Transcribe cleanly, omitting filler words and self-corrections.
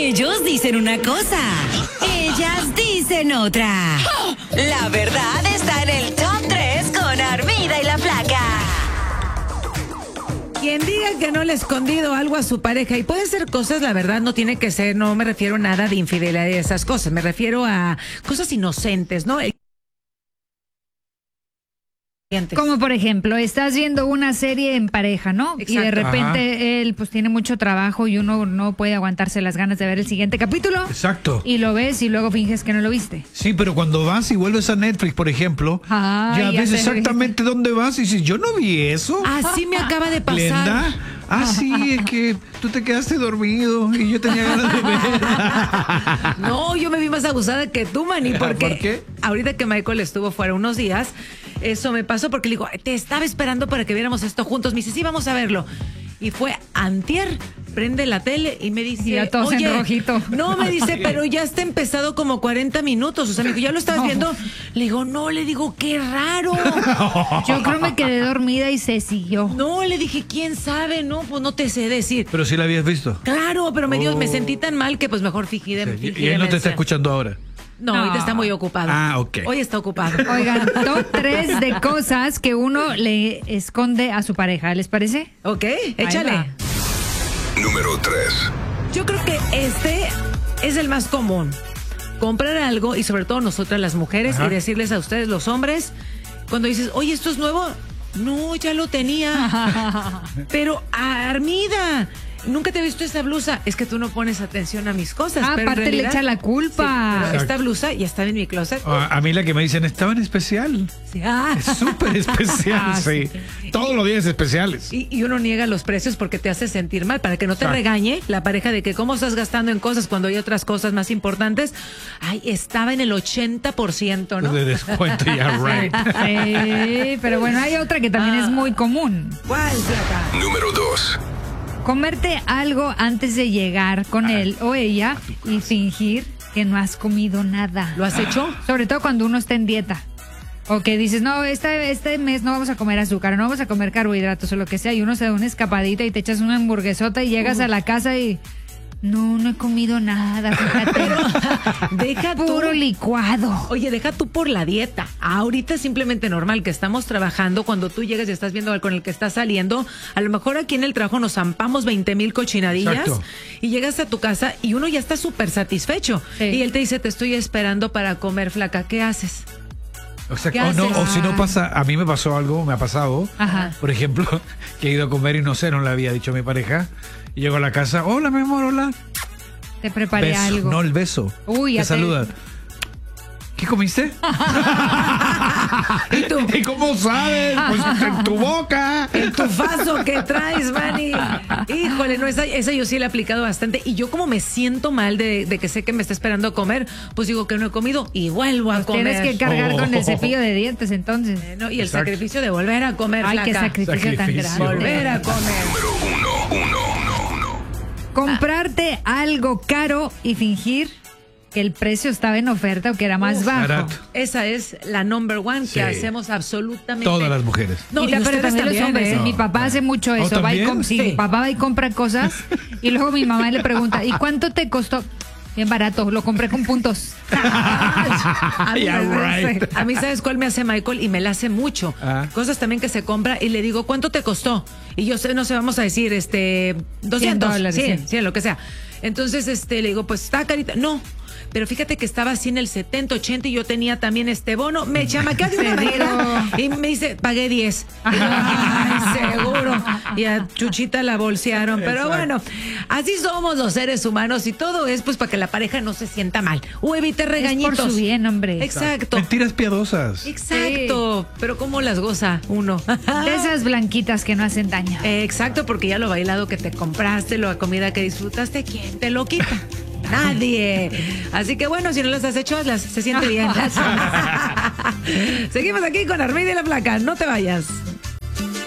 Ellos dicen una cosa, ellas dicen otra. La verdad está en el Top 3 con Armida y la Flaca. Quien diga que no le ha escondido algo a su pareja, y pueden ser cosas, la verdad, no tiene que ser, no me refiero a nada de infidelidad y esas cosas, me refiero a cosas inocentes, ¿no? Como por ejemplo, estás viendo una serie en pareja, ¿no? Exacto. Y de repente él pues tiene mucho trabajo y uno no puede aguantarse las ganas de ver el siguiente capítulo. Exacto. Y lo ves y luego finges que no lo viste. Sí, pero cuando vas y vuelves a Netflix, por ejemplo, ya ves exactamente dónde vas y dices, yo no vi eso. Así me acaba de pasar. Glenda, sí, es que tú te quedaste dormido y yo tenía ganas de ver. No, yo me vi más abusada que tú, Manny, porque ¿Por qué? ahorita que Michael estuvo fuera unos días, eso me pasó porque le digo, te estaba esperando para que viéramos esto juntos. Me dice, sí, vamos a verlo. Y fue antier, prende la tele y me dice, ya todos en rojito. No, me dice, pero ya está empezado como 40 minutos. O sea, me dijo, ¿ya lo estabas viendo? Le digo, no, le digo, qué raro. Yo creo me quedé dormida y se siguió. No, le dije, ¿quién sabe? No, pues no te sé decir. Pero sí la habías visto. Claro, pero me sentí tan mal que pues mejor fingí de Sí, y él no te está escuchando ahora. No, ahorita está muy ocupado. Ok. Hoy está ocupado. Oigan, top 3 de cosas que uno le esconde a su pareja, ¿les parece? Ok, échale. va. Número 3. Yo creo que este es el más común. Comprar algo, y sobre todo nosotras las mujeres, y decirles a ustedes los hombres, cuando dices, oye, ¿esto es nuevo? No, ya lo tenía. Pero, Armida, nunca te he visto esta blusa. Es que tú no pones atención a mis cosas. Pero en aparte realidad, le echa la culpa. sí, pero esta blusa ya estaba en mi closet. A mí la que me dicen, estaba en especial. Sí, Es súper especial, sí. Todos los días especiales. Y uno niega los precios porque te hace sentir mal, para que no te regañe la pareja de que cómo estás gastando en cosas cuando hay otras cosas más importantes. Ay, estaba en el 80%, ¿no? De descuento, ya, right. Sí, pero bueno, hay otra que también es muy común. ¿Cuál, Flaca? Número 2. Comerte algo antes de llegar con él o ella y fingir que no has comido nada. ¿Lo has hecho? Sobre todo cuando uno está en dieta. O que dices, no, este mes no vamos a comer azúcar, no vamos a comer carbohidratos o lo que sea. Y uno se da una escapadita y te echas una hamburguesota y llegas a la casa y... No he comido nada, fíjate. Deja tú. Puro licuado. Oye, deja tú por la dieta. Ahorita es simplemente normal que estamos trabajando. Cuando tú llegas y estás viendo al con el que estás saliendo, a lo mejor aquí en el trabajo nos zampamos 20,000 cochinadillas. Exacto. Y llegas a tu casa y uno ya está súper satisfecho. Sí. Y él te dice, te estoy esperando para comer, Flaca. ¿Qué haces? O sea, ¿Qué o haces? si no pasa, a mí me pasó algo, me ha pasado. Ajá. Por ejemplo, que he ido a comer y no sé, no le había dicho a mi pareja. Y llego a la casa, hola, mi amor, hola. Te preparé Beso, algo. no el beso. Uy, ya te saluda. ¿Qué comiste? ¿Y tú? ¿Y cómo sabes? Pues en tu boca. El tufazo que traes, Manny. Híjole, no, esa yo sí la he aplicado bastante. Y yo como me siento mal de que sé que me está esperando a comer, pues digo que no he comido y vuelvo a comer. Tienes que cargar con el cepillo de dientes entonces. ¿No? Y el Exacto. sacrificio de volver a comer, Ay, qué Flaca. sacrificio tan Sacrificio. grande. Volver a comer. Número 1. Comprarte algo caro y fingir que el precio estaba en oferta o que era más bajo. Barato. Esa es la number one Sí. que hacemos absolutamente. Todas las mujeres. No, Y pero ustedes también los hombres. ¿eh? Mi papá hace mucho eso. Va y ¿también? sí, Sí. mi papá va y compra cosas y luego mi mamá le pregunta, ¿y cuánto te costó? Bien barato, lo compré con puntos. A mí, Yeah, right. a mí, ¿sabes cuál me hace Michael? Y me la hace mucho. Cosas también que se compra y le digo, ¿cuánto te costó? Y yo sé, no sé, vamos a decir, $200, $100, 100, 100, lo que sea. Entonces, le digo, pues está carita. No. Pero fíjate que estaba así en el 70, 80 y yo tenía también este bono. Me chamaquea de una manera y me dice, pagué 10. Y yo, ay, seguro. Y a Chuchita la bolsearon. Pero bueno, así somos los seres humanos y todo es pues para que la pareja no se sienta mal. O evite regañitos. Es por su bien, hombre. Exacto. Mentiras piadosas. Exacto. Pero ¿cómo las goza uno? De esas blanquitas que no hacen daño. Exacto, porque ya lo bailado que te compraste, la comida que disfrutaste, ¿quién te lo quita? Nadie. Así que bueno, si no las has hecho, hazlas. Se siente bien. Seguimos aquí con Armida y la Flaca. No te vayas.